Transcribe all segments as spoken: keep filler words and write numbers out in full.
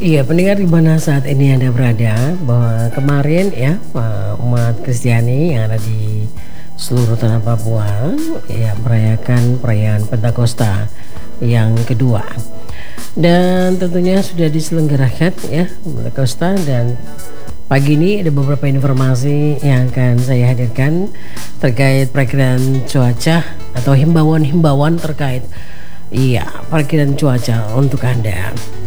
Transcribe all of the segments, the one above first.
Iya, pendengar di mana saat ini Anda berada, bahwa kemarin ya umat Kristiani yang ada di seluruh tanah Papua ya merayakan perayaan Pentakosta yang kedua. Dan tentunya sudah diselenggarakan ya Pentakosta, dan pagi ini ada beberapa informasi yang akan saya hadirkan terkait perakiraan cuaca atau himbauan-himbauan terkait iya perakiraan cuaca untuk Anda.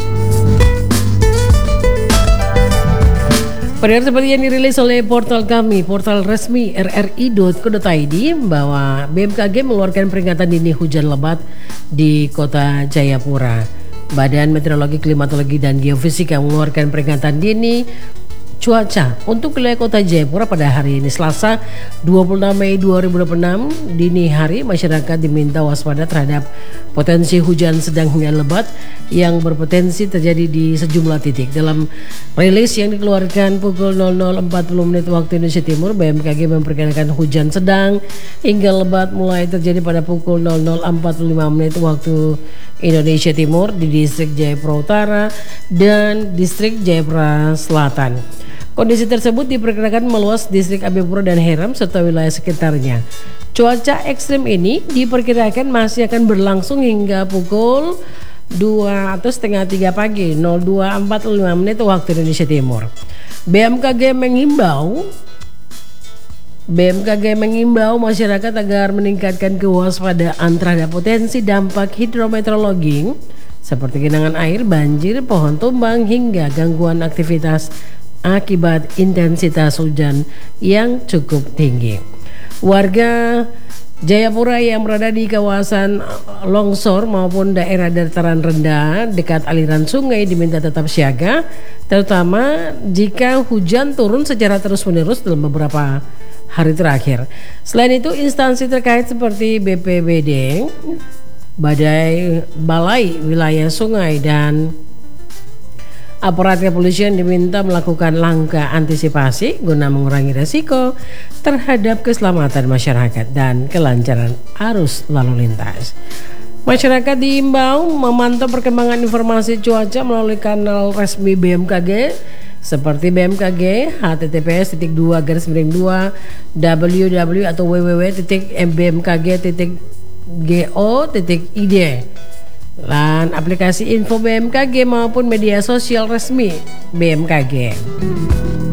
Pendengar, seperti yang dirilis oleh portal kami, portal resmi r r i dot co dot i d, bahwa B M K G mengeluarkan peringatan dini hujan lebat di kota Jayapura. Badan Meteorologi, Klimatologi, dan Geofisika mengeluarkan peringatan dini cuaca untuk wilayah kota Jayapura pada hari ini Selasa dua puluh enam Mei dua ribu dua puluh enam. Dini hari masyarakat diminta waspada terhadap potensi hujan sedang hingga lebat yang berpotensi terjadi di sejumlah titik. Dalam rilis yang dikeluarkan pukul nol nol empat puluh menit waktu Indonesia Timur, B M K G memperkirakan hujan sedang hingga lebat mulai terjadi pada pukul nol nol empat puluh lima menit waktu Indonesia Timur di distrik Jayapura Utara dan distrik Jayapura Selatan. Kondisi tersebut diperkirakan meluas distrik Abiyapura dan Heram serta wilayah sekitarnya. Cuaca ekstrim ini diperkirakan masih akan berlangsung hingga pukul dua atau setengah tiga pagi nol dua empat puluh lima menit waktu Indonesia Timur. B M K G mengimbau B M K G mengimbau masyarakat agar meningkatkan kewaspadaan terhadap potensi dampak hidrometeorologi seperti genangan air, banjir, pohon tumbang, hingga gangguan aktivitas akibat intensitas hujan yang cukup tinggi. Warga Jayapura yang berada di kawasan longsor maupun daerah dataran rendah dekat aliran sungai diminta tetap siaga, terutama jika hujan turun secara terus-menerus dalam beberapa hari terakhir. Selain itu, instansi terkait seperti B P B D, Badai Balai Wilayah Sungai, dan aparat kepolisian diminta melakukan langkah antisipasi guna mengurangi resiko terhadap keselamatan masyarakat dan kelancaran arus lalu lintas. Masyarakat diimbau memantau perkembangan informasi cuaca melalui kanal resmi B M K G seperti B M K G h t t p s titik dua garis miring dua w w w atau w w w titik b m k g titik go titik i d, dan aplikasi info B M K G maupun media sosial resmi B M K G.